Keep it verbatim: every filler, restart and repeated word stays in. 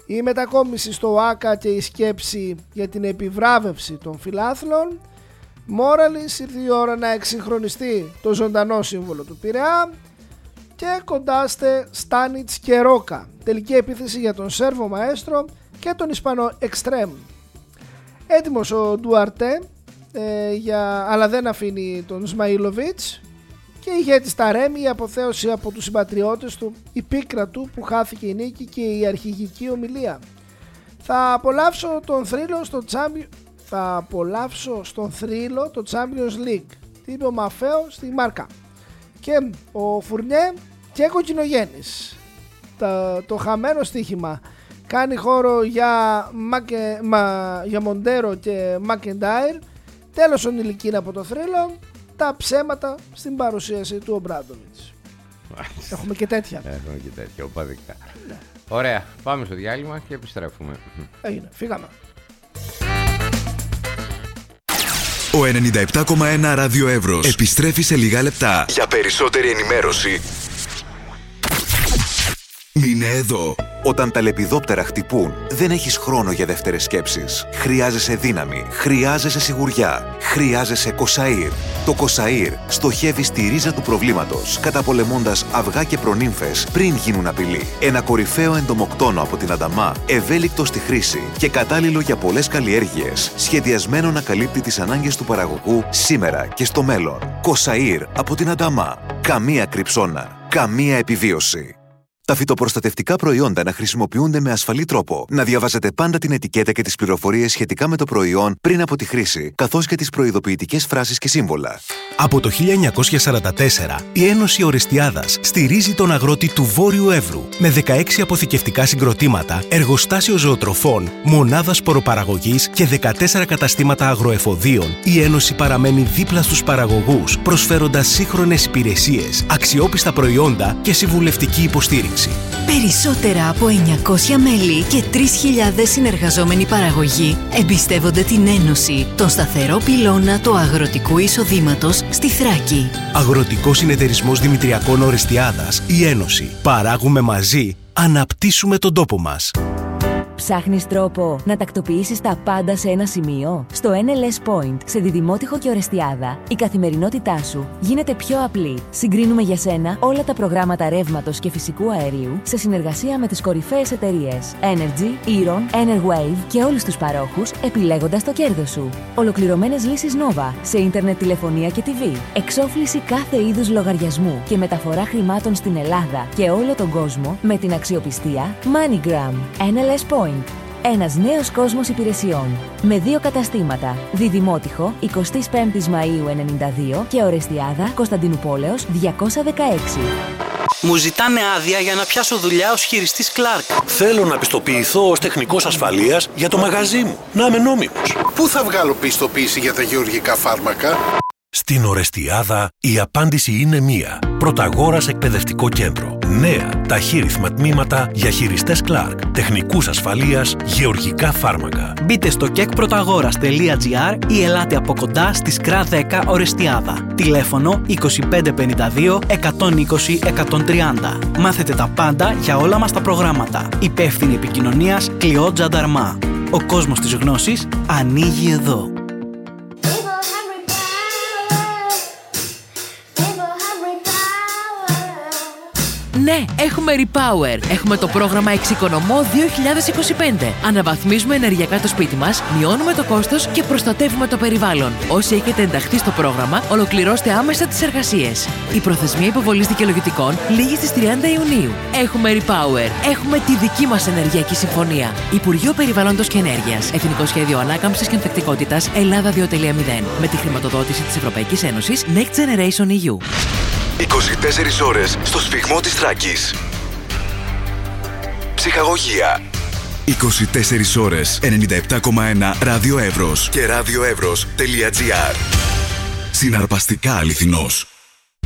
η μετακόμιση στο ΟΑΚΑ και η σκέψη για την επιβράβευση των φιλάθλων. Μόραλης, ήρθε η ώρα να εξυγχρονιστεί το ζωντανό σύμβολο του Πειραιά. Και κοντάστε Στάνιτς και Ρόκα, τελική επίθεση για τον Σέρβο Μαέστρο και τον Ισπανό Εκστρέμ. Έτοιμος ο Ντουαρτέ, ε, για, αλλά δεν αφήνει τον Σμαΐλοβιτς. Και ηγέτης Ταρέμι, η αποθέωση από τους συμπατριώτες του, η πίκρα του που χάθηκε η νίκη και η αρχηγική ομιλία. Θα απολαύσω τον θρύλο στο Champions... Θα απολαύσω στον θρύλο το Champions League, τι είπε ο Μαφέο στη Μάρκα. Και ο Φουρνιέ και Κοκκινογέννης. Το, το χαμένο στοίχημα κάνει χώρο για, Μακε, μα, για Μοντέρο και Μακεντάιρ. Τέλος ο Νιλικίν από το θρύλο. Τα ψέματα στην παρουσίαση του Ομπράντοβιτς. Έχουμε και τέτοια. Έχουμε και τέτοια, οπαδικά. Ναι. Ωραία, πάμε στο διάλειμμα και επιστρέφουμε. Έγινε, φύγαμε. Ο ενενήντα επτά κόμμα ένα Ράδιο Εύρος επιστρέφει σε λίγα λεπτά. Για περισσότερη ενημέρωση, μείνε εδώ. Όταν τα λεπιδόπτερα χτυπούν, δεν έχεις χρόνο για δεύτερες σκέψεις. Χρειάζεσαι δύναμη, χρειάζεσαι σιγουριά, χρειάζεσαι Κοσαΐρ. Το Κοσαΐρ στοχεύει στη ρίζα του προβλήματος, καταπολεμώντας αυγά και προνύμφες πριν γίνουν απειλή. Ένα κορυφαίο εντομοκτόνο από την Ανταμά, ευέλικτο στη χρήση και κατάλληλο για πολλές καλλιέργειες, σχεδιασμένο να καλύπτει τις ανάγκες του παραγωγού σήμερα και στο μέλλον. Κοσαΐρ από την Ανταμά. Καμία κρυψώνα, καμία επιβίωση. Τα φυτοπροστατευτικά προϊόντα να χρησιμοποιούνται με ασφαλή τρόπο. Να διαβάζετε πάντα την ετικέτα και τις πληροφορίες σχετικά με το προϊόν πριν από τη χρήση, καθώς και τις προειδοποιητικές φράσεις και σύμβολα. Από το χίλια εννιακόσια σαράντα τέσσερα, η Ένωση Ορεστιάδας στηρίζει τον αγρότη του Βόρειου Εύρου με δεκαέξι αποθηκευτικά συγκροτήματα, εργοστάσιο ζωοτροφών, μονάδα σποροπαραγωγής και δεκατέσσερα καταστήματα αγροεφοδίων. Η Ένωση παραμένει δίπλα στους παραγωγούς, προσφέροντας σύγχρονες υπηρεσίες, αξιόπιστα προϊόντα και συμβουλευτική υποστήριξη. Περισσότερα από εννιακόσια μέλη και τρεις χιλιάδες συνεργαζόμενοι παραγωγοί εμπιστεύονται την Ένωση, τον σταθερό πυλώνα του αγροτικού εισοδήματος στη Θράκη. Αγροτικός Συνεταιρισμός Δημητριακών Ορεστιάδας, η Ένωση. Παράγουμε μαζί, αναπτύσσουμε τον τόπο μας. Ψάχνεις τρόπο να τακτοποιήσεις τα πάντα σε ένα σημείο? Στο εν ελ ες Point, σε Διδημότυχο και Ορεστιάδα, η καθημερινότητά σου γίνεται πιο απλή. Συγκρίνουμε για σένα όλα τα προγράμματα ρεύματος και φυσικού αερίου σε συνεργασία με τις κορυφαίες εταιρείες Energy, Eron, Enerwave και όλους τους παρόχους, επιλέγοντας το κέρδος σου. Ολοκληρωμένες λύσεις Nova σε ίντερνετ, τηλεφωνία και τι βι. Εξόφληση κάθε είδους λογαριασμού και μεταφορά χρημάτων στην Ελλάδα και όλο τον κόσμο με την αξιοπιστία MoneyGram. εν ελ ες Point. Ένας νέος κόσμος υπηρεσιών. Με δύο καταστήματα. Διδημότυχο, εικοστή πέμπτη Μαΐου ενενήντα δύο και Ορεστιάδα, Κωνσταντινούπολεως διακόσια δεκαέξι. Μου ζητάνε άδεια για να πιάσω δουλειά ως χειριστής Clark. Θέλω να πιστοποιηθώ ως τεχνικός ασφαλείας για το μαγαζί μου. Να είμαι νόμιμος. Πού θα βγάλω πιστοποίηση για τα γεωργικά φάρμακα? Στην Ορεστιάδα η απάντηση είναι μία. Πρωταγόρας εκπαιδευτικό κέντρο. Νέα ταχύρυθμα τμήματα για χειριστές Clark, τεχνικούς ασφαλείας, γεωργικά φάρμακα. Μπείτε στο κεκ πρωταγόρας τελεία τζι άρ ή ελάτε από κοντά στη ΣΚΡΑ δέκα Ορεστιάδα. Τηλέφωνο είκοσι πέντε πενήντα δύο εκατόν είκοσι εκατόν τριάντα. Μάθετε τα πάντα για όλα μας τα προγράμματα. Υπεύθυνη επικοινωνίας Κλειό Τζανταρμά. Ο κόσμος της γνώσης ανοίγει εδώ. Ναι, έχουμε Repower. Έχουμε το πρόγραμμα Εξοικονομώ δύο χιλιάδες είκοσι πέντε. Αναβαθμίζουμε ενεργειακά το σπίτι μας, μειώνουμε το κόστος και προστατεύουμε το περιβάλλον. Όσοι έχετε ενταχθεί στο πρόγραμμα, ολοκληρώστε άμεσα τις εργασίες. Η προθεσμία υποβολής δικαιολογητικών λήγει στις τριάντα Ιουνίου. Έχουμε Repower. Έχουμε τη δική μας ενεργειακή συμφωνία. Υπουργείο Περιβάλλοντος και Ενέργειας. Εθνικό Σχέδιο Ανάκαμψης και Ανθεκτικότητας Ελλάδα δύο κόμμα μηδέν. Με τη χρηματοδότηση της Ευρωπαϊκής Ένωσης Next Generation ι γιου. είκοσι τέσσερις ώρες στο σφιγμό της Θράκης. Ψυχαγωγία. είκοσι τέσσερις ώρες ενενήντα επτά κόμμα ένα Ράδιο Εύρος και ραδιοεύρος τελεία τζι άρ. Συναρπαστικά αληθινός.